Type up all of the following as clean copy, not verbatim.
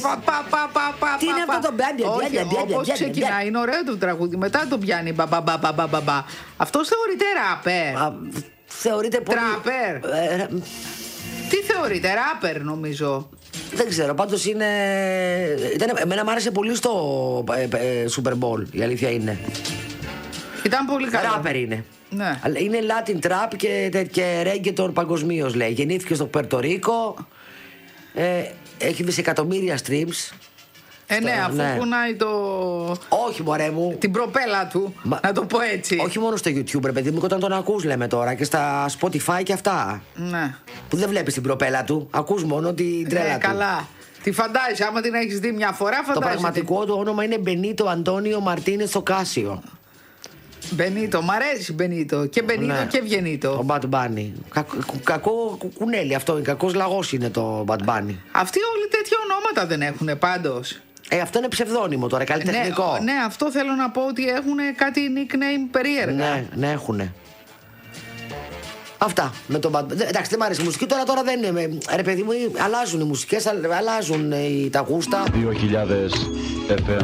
Τι είναι αυτό το μπλάντι? Όπως ξεκινάει, είναι ωραίο το τραγούδι. Μετά το πιάνει μπαμπαμπαμπαμπαμπα. Αυτός θεωρείται ράπερ. Θεωρείται πολύ. Τράπερ. Τι θεωρείται, ράπερ νομίζω. Δεν ξέρω, πάντως είναι. Εμένα μου άρεσε πολύ στο Super Bowl, η αλήθεια είναι. Ήταν πολύ καλό. Ράπερ είναι. Ναι. Είναι Latin Trap και Reggaeton παγκοσμίως, λέει. Γεννήθηκε στο Περτορίκο. Έχει δισεκατομμύρια streams. Ναι, αφού κουνάει το. Όχι, μωρέ μου. Την προπέλα του. Να το πω έτσι. Όχι μόνο στο YouTube, ρε παιδί μου, όταν τον ακούς, λέμε τώρα, και στα Spotify και αυτά. Ναι. Που δεν βλέπεις την προπέλα του. Ακούς μόνο την τρέλα του. Καλά. Τη φαντάζεσαι, άμα την έχεις δει μια φορά, φαντάζεσαι. Το πραγματικό του όνομα είναι Μπενίτο Αντώνιο Μαρτίνες Οκάσιο. Μπενίτο, μ' αρέσει Μπενίτο. Και Μπενίτο, ναι. Και Ευγενίτο. Ο Bad Bunny. Κακό κουκουνέλι αυτό. Κακός λαγός είναι το Bad Bunny. Αυτοί όλοι τέτοια ονόματα δεν έχουν πάντως. Αυτό είναι ψευδόνυμο τώρα, καλλιτεχνικό. Ναι, αυτό θέλω να πω, ότι έχουν κάτι nickname περίεργα. Ναι, έχουνε. Αυτά με τον Bad Bunny. Εντάξει, δεν μ' αρέσει η μουσική τώρα δεν είναι. Ρε παιδί μου, αλλάζουν οι μουσικές, αλλάζουν τα γούστα. 2000 FM.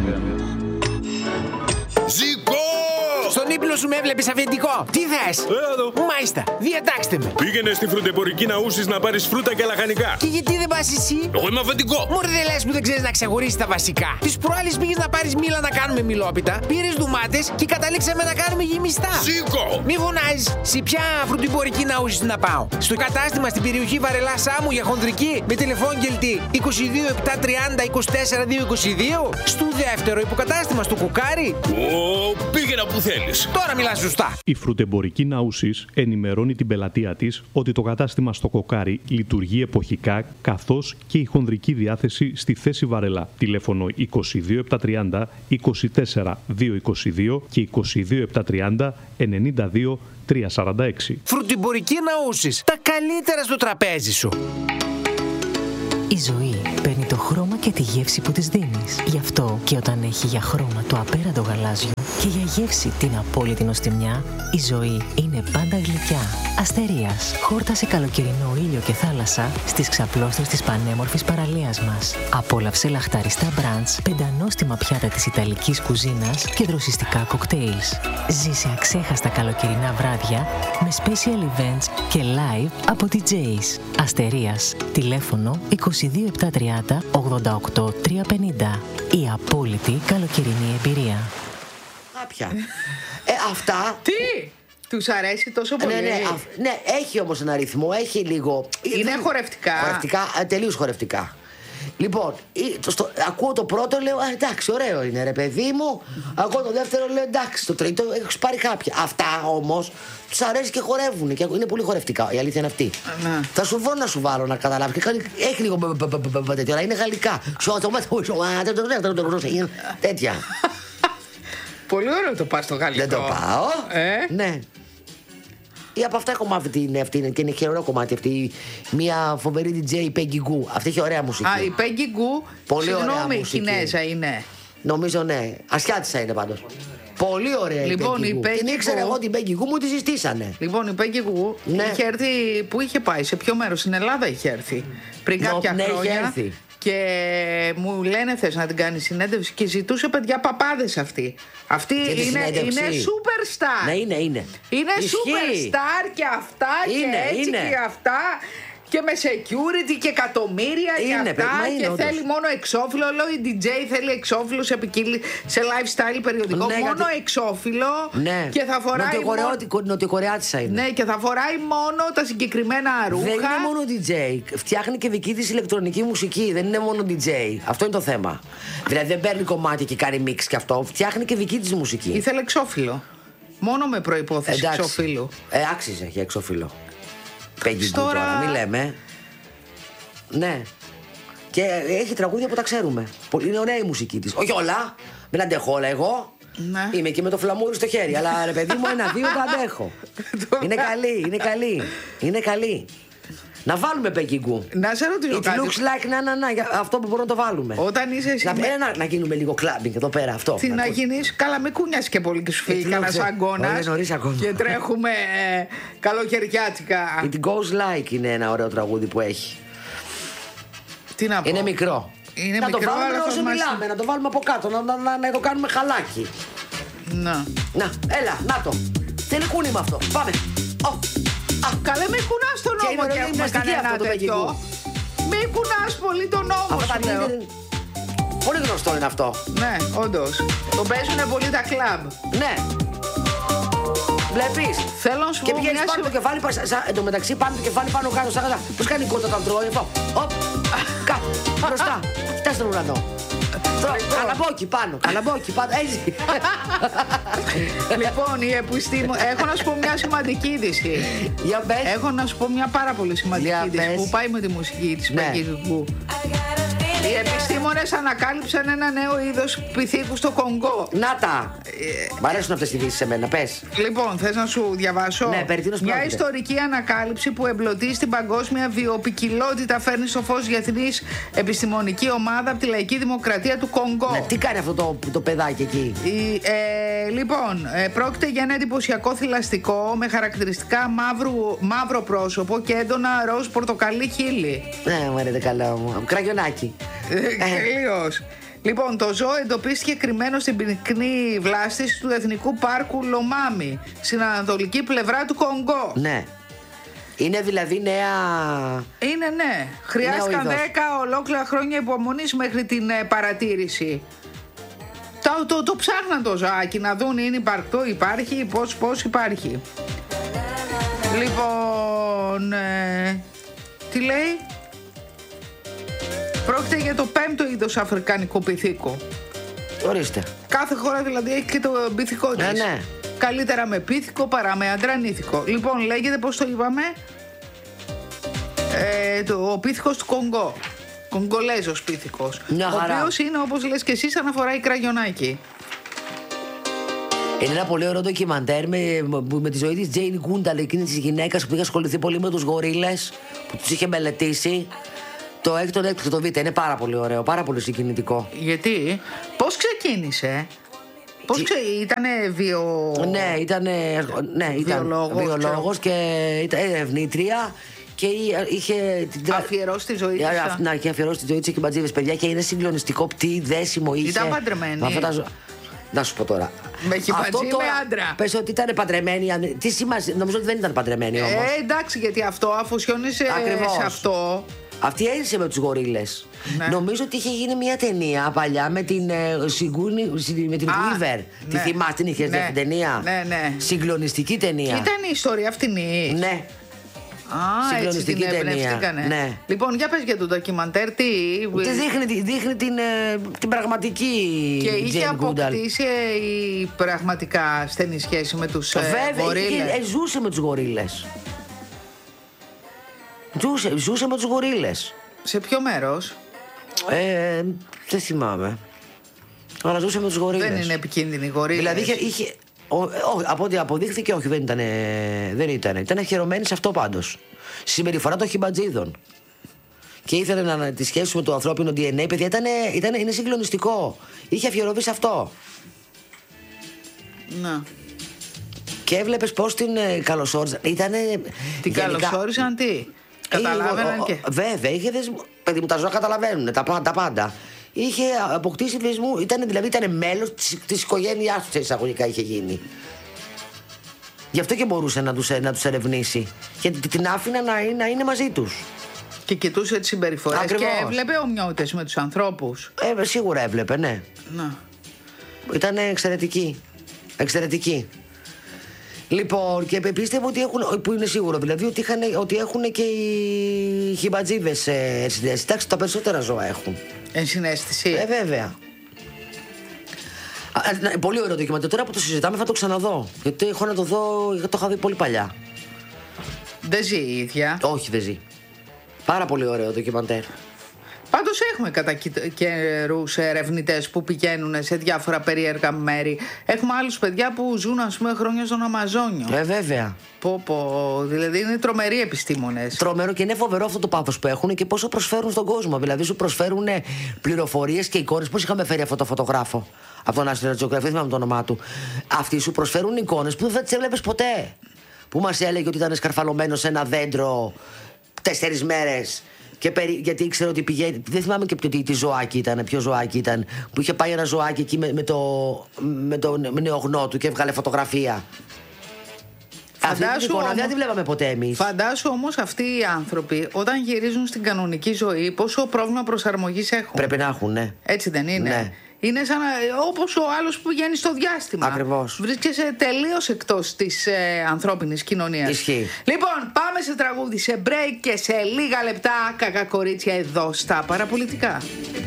Ζήκω! Στον ύπνο σου με έβλεπες αφεντικό. Τι θες? Μάλιστα, διατάξτε με. Πήγαινε στη φρουτεμπορική Ναούσης να πάρεις φρούτα και λαχανικά. Και γιατί δεν πας εσύ? Εγώ είμαι αφεντικό. Μωρέ, δεν λες που δεν ξέρεις να ξεχωρίσεις τα βασικά. Τις προάλλες πήγες να πάρεις μήλα να κάνουμε μιλόπιτα, πήρες ντουμάτες και καταλήξαμε να κάνουμε γεμιστά. Ζήκω! Μη φωνάζεις. Σε ποια φρουτεμπορική Ναούσης να πάω? Στο κατάστημα στην περιοχή Βαρελά Σάμου για χονδρική με τηλεφώνγελτη 22 730 24 222. Στο δεύτερο υποκατάστημα στο Κουκάρι. Πήγαινα που θέλεις. Τώρα μιλάς σωστά. Η φρουτεμπορική Ναούσης ενημερώνει την πελατεία της ότι το κατάστημα στο Κοκάρι λειτουργεί εποχικά, καθώς και η χονδρική διάθεση στη θέση Βαρελά. Τηλέφωνο 22 730 24 222 και 22 730 92 346. Φρουτεμπορική Ναούσης. Τα καλύτερα στο τραπέζι σου. Η ζωή παίρνει το χρώμα και τη γεύση που της δίνεις. Γι' αυτό και όταν έχει για χρώμα το απέραντο γαλάζιο και για γεύση την απόλυτη νοστιμιά, η ζωή είναι πάντα γλυκιά. Αστερίας. Χόρτασε καλοκαιρινό ήλιο και θάλασσα στις ξαπλώστρες της πανέμορφης παραλίας μας. Απόλαυσε λαχταριστά μπραντς, πεντανόστιμα πιάτα της ιταλικής κουζίνας και δροσιστικά κοκτέιλς. Ζήσε αξέχαστα καλοκαιρινά βράδια με special events και live από DJs. Αστερίας. Τηλέφωνο 22 730 88 350. Η απόλυτη καλοκαιρινή εμπειρία. Κάποια. Αυτά. Τι! Τους αρέσει τόσο πολύ. Ναι, έχει όμως ένα ρυθμό, έχει λίγο. Είναι χορευτικά. Τελείως χορευτικά. Λοιπόν, ακούω το πρώτο, λέω εντάξει, ωραίο είναι ρε παιδί μου. Ακούω το δεύτερο, λέω εντάξει, το τρίτο έχω πάρει κάποια. Αυτά όμως τους αρέσει και χορεύουν και είναι πολύ χορευτικά. Η αλήθεια είναι αυτή. Θα σου βρω να σου βάλω να καταλάβεις. Έχει λίγο τέτοιο, αλλά είναι γαλλικά. Τέτοια. Πολύ ωραίο το πας στο γαλλικό. Δεν το πάω. Ναι. Ή από αυτά έχω μάθει αυτή και είναι χειρότερο κομμάτι αυτή. Μια φοβερή DJ, η Peggy Gou. Αυτή έχει ωραία μουσική. Η Peggy Gou, πολύ ωραία συγγνώμη, μουσική. Κινέζα είναι. Νομίζω ναι. Ασιάτισσα είναι πάντως. Πολύ ωραία λοιπόν, η Peggy Gou. Την ήξερα εγώ την Peggy Gou, μου τη συστήσανε. Λοιπόν, η Peggy Gou είχε έρθει. Πού είχε πάει, σε ποιο μέρος? Στην Ελλάδα είχε έρθει. Πριν κάποια χρόνια. Είχε έρθει. Και μου λένε θες να την κάνει συνέντευξη και ζητούσε παιδιά παπάδες αυτή. Αυτή είναι superstar. Ναι, είναι. Είναι superstar και αυτά και έτσι και αυτά. Και με security και εκατομμύρια για αυτά. Και θέλει μόνο εξώφυλλο. Λέω η DJ θέλει εξώφυλλο σε lifestyle περιοδικό. Μόνο εξώφυλλο. Και θα φοράει. Νοτιοκορεάτισσα είναι. Ναι, και θα φοράει μόνο τα συγκεκριμένα ρούχα. Δεν είναι μόνο DJ. Φτιάχνει και δική της ηλεκτρονική μουσική. Δεν είναι μόνο DJ. Αυτό είναι το θέμα. Δηλαδή δεν παίρνει κομμάτι και κάνει mix και αυτό. Φτιάχνει και δική της μουσική. Ήθελε εξώφυλλο. Μόνο με προϋπόθεση εξώφυλλου. Άξιζε για εξώφυλλο. Peggy Gou τώρα, μη λέμε. Ναι. Και έχει τραγούδια που τα ξέρουμε. Είναι ωραία η μουσική της. Όχι όλα. Μην αντέχω όλα εγώ. Ναι. Είμαι και με το φλαμούρι στο χέρι. Αλλά ρε παιδί μου, ένα-δύο το αντέχω. Είναι καλή. Να βάλουμε Peggy Gou. Να σε ρωτήσω κάτι. It looks like αυτό που μπορούμε να το βάλουμε. Όταν είσαι εσύ. Να γίνουμε λίγο κλάμπινγκ εδώ πέρα αυτό. Τι να γίνεις, καλά με κούνιας και πολύ και σου φύγει κανένας αγκώνας. Και τρέχουμε καλοκαιριάτικα. It goes like είναι ένα ωραίο τραγούδι που έχει. Τι να πω. Είναι μικρό. Είναι να μικρό, το βάλουμε όσο μιλάμε, να το βάλουμε από κάτω, να το κάνουμε χαλάκι. Να, έλα, να το. Θέλει κούνημα αυτό. Πάμε. Καλά, μην κουνάς τον νόμο και έχουμε κανένα τέτοιο. Μην κουνάς πολύ τον νόμο σου, λέω. Πολύ γνωστό είναι αυτό. Ναι, όντως. Το παίζουνε πολύ τα κλαμπ. Ναι. Βλέπεις. Θέλω να σου πω. Και πηγαίνεις πάνω το κεφάλι, εν τω μεταξύ πάνω το κεφάλι πάνω κάτω. Πώς κάνει η κότα όταν τρώει. Οπ, μπροστά. Φτάσει στον ουρανό. Καλαμπόκι πάνω, έτσι. Λοιπόν, η επιστήμη. Έχω να σου πω μια σημαντική είδηση. Για πες. Έχω να σου πω μια πάρα πολύ σημαντική είδηση που πάει με τη μουσική της Παγκικού. Οι επιστήμονες ανακάλυψαν ένα νέο είδος πυθίκου στο Κονγκό. Να τα! Μ' αρέσουν αυτές οι ειδήσεις σε μένα, πες. Λοιπόν, θες να σου διαβάσω? Ναι, περί τίνος πρόκειται. Μια ιστορική ανακάλυψη που εμπλωτεί την παγκόσμια βιοποικιλότητα φέρνει στο φως διεθνής επιστημονική ομάδα από τη Λαϊκή Δημοκρατία του Κονγκό. Ναι, τι κάνει αυτό το παιδάκι εκεί? Λοιπόν, πρόκειται για ένα εντυπωσιακό θηλαστικό με χαρακτηριστικά μαύρο πρόσωπο και έντονα ροζ πορτοκαλί χείλη. Ναι, μου αρέσει καλό μου. Κραγιονάκι. Τελείως. Λοιπόν, το ζώο εντοπίστηκε κρυμμένο στην πυκνή βλάστηση του Εθνικού Πάρκου Λομάμι, στην ανατολική πλευρά του Κονγκό. Ναι. Είναι δηλαδή νέα. Είναι, ναι. Χρειάστηκαν 10 ολόκληρα χρόνια υπομονής μέχρι την παρατήρηση. Το ψάχναν το ζωάκι να δουν είναι υπαρκτό, υπάρχει, πώς υπάρχει. Λοιπόν, τι λέει? Πρόκειται για το 5ο είδος αφρικανικού πυθίκου. Ορίστε. Κάθε χώρα δηλαδή έχει και το πυθικό της. Ναι. Καλύτερα με πύθικο παρά με αντρανήθικο. Λοιπόν, λέγεται, πώς το είπαμε, ο πύθικος του Κονγκό. Κογκολέζος πύθικος. Ο οποίος είναι, όπως λες και εσύ, αναφορά η Κραγιονάκη. Είναι ένα πολύ ωραίο ντοκιμαντέρ με τη ζωή της Τζέιν Γκούνταλ, εκείνη της γυναίκας που είχε ασχοληθεί πολύ με τους γορίλες, που τους είχε μελετήσει. Το έχει, τον έκτο και το β. Είναι πάρα πολύ ωραίο, πάρα πολύ συγκινητικό. Γιατί, πώς ξεκίνησε? Ήτανε Ναι, ήταν βιολόγος και ήταν ερευνήτρια και είχε αφιερώσει τη ζωή της. Να, είχε αφιερώσει τη ζωή της και μπατζίβες, παιδιά, και είναι συγκλονιστικό τι δέσιμο είχε. Ήταν παντρεμένη. Να σου πω τώρα. Με χιμπατζή με άντρα. Πες ότι ήταν παντρεμένη. Τι σημασία, νομίζω ότι δεν ήταν παντρεμένη όμως. Εντάξει, γιατί αυτό αφοσιώνησε σε αυτό. Αυτή έζησε με τους γορίλες. Ναι. Νομίζω ότι είχε γίνει μια ταινία παλιά με την Weaver. Τη θυμάσαι, την είχες δει την ταινία? Ναι. Συγκλονιστική ταινία. Ήταν η ιστορία αυτινής. Ναι. Συγκλονιστική ταινία. Ναι. Λοιπόν, για πες για το ντοκιμαντέρ, δείχνει την πραγματική. Και είχε αποκτήσει πραγματικά στενή σχέση με τους γορίλες. Βέβαια, ζούσε με τους γορίλες. Ζούσε με τους γορίλες. Σε ποιο μέρος? Δεν θυμάμαι. Αλλά ζούσε με τους γορίλες. Δεν είναι επικίνδυνοι οι γορίλες? Δηλαδή είχε από ό,τι αποδείχθηκε, όχι, δεν ήταν. Ήταν ευχερωμένη σε αυτό πάντως. Στη συμπεριφορά των χιμπατζίδων. Και ήθελε να τη σχέση με το ανθρώπινο DNA, παιδιά, είναι συγκλονιστικό. Είχε αφιερωθεί σε αυτό. Να. Και έβλεπες πώς την καλωσόρισαν. Την καλωσόρισαν τι? Καταλάβαιναν και. Βέβαια, παιδί μου, τα ζώα καταλαβαίνουν τα πάντα. Είχε αποκτήσει δεσμού, δηλαδή ήταν μέλος της οικογένειάς του, εισαγωγικά είχε γίνει. Γι' αυτό και μπορούσε να τους ερευνήσει. Γιατί την άφηνα να είναι μαζί τους. Και κοιτούσε τις συμπεριφορές. Ακριβώς. Και έβλεπε ομοιότητες με τους ανθρώπους. Σίγουρα έβλεπε, ναι. Ήταν εξαιρετική. Λοιπόν, και πίστευω ότι έχουν, που είναι σίγουρο δηλαδή, ότι έχουν και οι χιμπατζίβες ενσυναίσθηση. Εντάξει, τα περισσότερα ζώα έχουν ενσυναίσθηση. Βέβαια. Πολύ ωραίο ντοκιμαντέρ. Τώρα που το συζητάμε θα το ξαναδώ. Γιατί έχω να το δω, το είχα δει πολύ παλιά. Δεν ζει η ίδια? Όχι, δεν ζει. Πάρα πολύ ωραίο ντοκιμαντέρ. Πάντως έχουμε κατά καιρούς ερευνητές που πηγαίνουν σε διάφορα περίεργα μέρη. Έχουμε άλλους παιδιά που ζουν, ας πούμε, χρόνια στον Αμαζόνιο. Βέβαια. Δηλαδή είναι τρομεροί επιστήμονες. Τρομερό, και είναι φοβερό αυτό το πάθος που έχουν και πόσο προσφέρουν στον κόσμο. Δηλαδή σου προσφέρουν πληροφορίες και εικόνες. Πώς είχαμε φέρει αυτό το φωτογράφο από τον National Geographic, δεν θυμάμαι το όνομά του. Αυτοί σου προσφέρουν εικόνες που δεν τις έβλεπες ποτέ. Που μας έλεγε ότι ήταν σκαρφαλωμένο σε ένα δέντρο 4 μέρες. γιατί ήξερα ότι πηγαίνει. Δεν θυμάμαι και τι ζωάκι ήταν, ποιο ζωάκι ήταν. Που είχε πάει ένα ζωάκι εκεί με το νεογνώ του και έβγαλε φωτογραφία. Αυτή την εικόνα δεν τη βλέπαμε ποτέ εμείς. Φαντάσου όμως αυτοί οι άνθρωποι όταν γυρίζουν στην κανονική ζωή πόσο πρόβλημα προσαρμογής έχουν. Πρέπει να έχουν, ναι. Έτσι δεν είναι? Ναι. Είναι σαν όπως ο άλλος που πηγαίνει στο διάστημα. Ακριβώς. Βρίσκεσαι τελείως εκτός της ανθρώπινης κοινωνίας. Ισχύει. Λοιπόν, πάμε σε τραγούδι, σε break και σε λίγα λεπτά κακά κορίτσια εδώ στα παραπολιτικά.